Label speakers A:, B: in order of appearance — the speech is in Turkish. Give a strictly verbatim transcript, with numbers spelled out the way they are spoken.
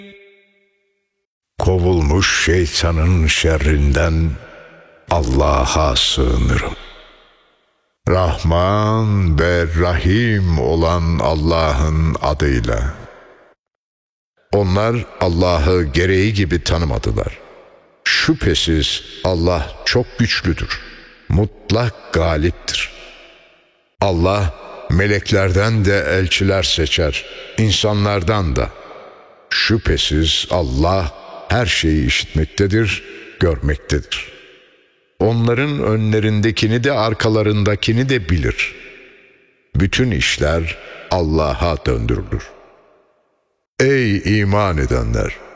A: Kovulmuş şeytanın şerrinden Allah'a sığınırım. Rahman ve Rahim olan Allah'ın adıyla. Onlar Allah'ı gereği gibi tanımadılar. Şüphesiz Allah çok güçlüdür, mutlak galiptir. Allah meleklerden de elçiler seçer, insanlardan da. Şüphesiz Allah her şeyi işitmektedir, görmektedir. Onların önlerindekini de arkalarındakini de bilir. Bütün işler Allah'a döndürülür. Ey iman edenler!